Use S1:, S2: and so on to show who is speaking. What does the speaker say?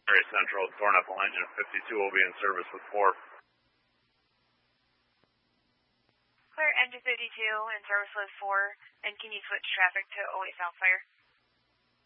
S1: Very Central, Thornapple engine 52 will be in service with 4.
S2: Clear engine 52 in service with 4, and can you switch traffic to 08 South Fire?